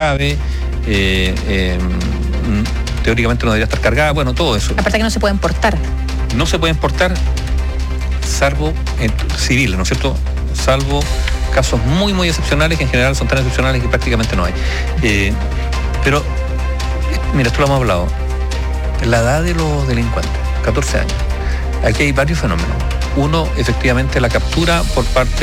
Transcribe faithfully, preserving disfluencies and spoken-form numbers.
grave, eh, eh, teóricamente no debería estar cargada, bueno, todo eso. Aparte que no se pueden portar. No se pueden portar, salvo en civiles, ¿no es cierto? Salvo casos muy, muy excepcionales, que en general son tan excepcionales que prácticamente no hay. Eh, pero, mira, esto lo hemos hablado. La edad de los delincuentes, catorce años. Aquí hay varios fenómenos. Uno, efectivamente, la captura por parte